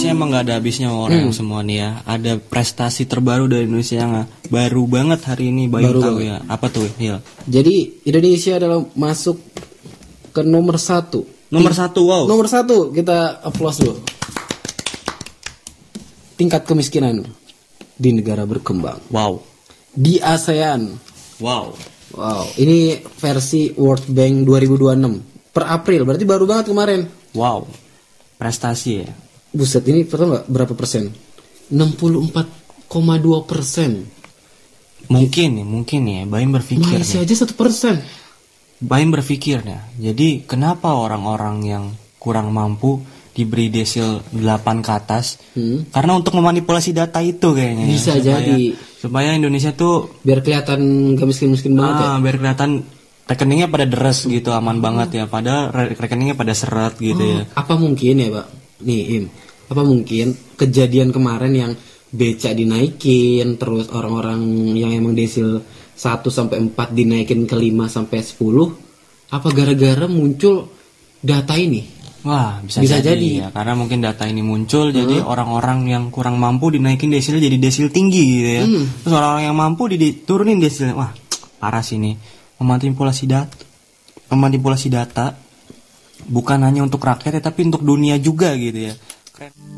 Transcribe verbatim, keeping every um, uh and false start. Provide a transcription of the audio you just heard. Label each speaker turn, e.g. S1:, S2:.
S1: Indonesia emang nggak ada habisnya orang
S2: Hmm.
S1: semua nih ya. Ada prestasi terbaru dari Indonesia yang baru banget hari ini. Bayu
S2: Baru
S1: tahu
S2: banget.
S1: ya. Apa tuh, Hil?
S2: Jadi Indonesia adalah masuk ke nomor satu.
S1: Nomor satu, wow.
S2: Nomor satu, kita applause dulu. Tingkat kemiskinan di negara berkembang.
S1: Wow.
S2: Di ASEAN.
S1: Wow.
S2: Wow, ini versi World Bank dua ribu dua puluh enam per April, berarti baru banget kemarin.
S1: Wow. Prestasi ya.
S2: Buset, ini tahu nggak berapa persen? enam puluh empat koma dua persen.
S1: Mungkin ya, mungkin ya. Bayim berpikir
S2: Malaysia
S1: nih.
S2: aja satu persen.
S1: Bayim berpikir ya. Jadi kenapa orang-orang yang kurang mampu diberi desil delapan ke atas?
S2: Hmm.
S1: Karena untuk memanipulasi data itu kayaknya. ya.
S2: Bisa
S1: Supaya-
S2: jadi.
S1: Supaya Indonesia tuh
S2: Biar kelihatan gak miskin-miskin banget ya.
S1: ah, biar kelihatan rekeningnya pada deres gitu, aman banget ya. Padahal re- rekeningnya pada seret gitu
S2: Oh,
S1: ya.
S2: apa mungkin ya, Pak? Nih, Im. Apa mungkin kejadian kemarin yang becak dinaikin, terus orang-orang yang emang desil satu sampai empat dinaikin ke lima sampai sepuluh, apa gara-gara muncul data ini?
S1: Wah, bisa,
S2: Bisa
S1: jadi,
S2: jadi.
S1: ya. Karena mungkin data ini muncul, jadi orang-orang yang kurang mampu dinaikin desilnya jadi desil tinggi gitu ya.
S2: Hmm.
S1: Terus orang-orang yang mampu diturunin desilnya. Wah, parah sih ini. Memanipulasi data, memanipulasi data bukan hanya untuk rakyat ya, tapi untuk dunia juga gitu ya. Keren.